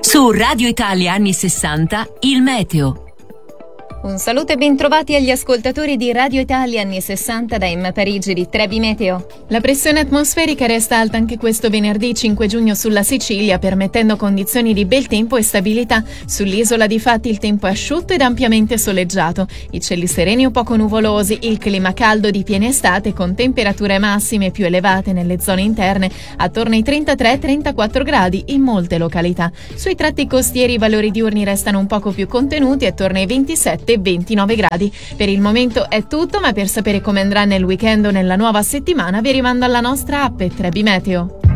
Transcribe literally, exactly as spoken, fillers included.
Su Radio Italia anni sessanta, il meteo. Un saluto e bentrovati agli ascoltatori di Radio Italia anni sessanta da Emma Parigi di Trebi Meteo. La pressione atmosferica resta alta anche questo venerdì cinque giugno sulla Sicilia, permettendo condizioni di bel tempo e stabilità. Sull'isola difatti il tempo è asciutto ed ampiamente soleggiato. I cieli sereni o poco nuvolosi, il clima caldo di piena estate con temperature massime più elevate nelle zone interne, attorno ai trentatré trentaquattro gradi in molte località. Sui tratti costieri i valori diurni restano un poco più contenuti, attorno ai ventisette ventinove gradi. Per il momento è tutto, ma per sapere come andrà nel weekend o nella nuova settimana vi rimando alla nostra app Trebi Meteo.